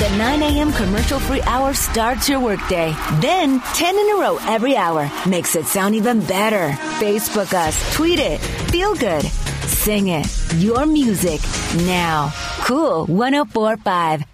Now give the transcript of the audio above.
The 9 a.m. commercial-free hour starts your workday. Then 10 in a row every hour makes it sound even better. Facebook us, tweet it, feel good, sing it. Your music now. Cool 104.5.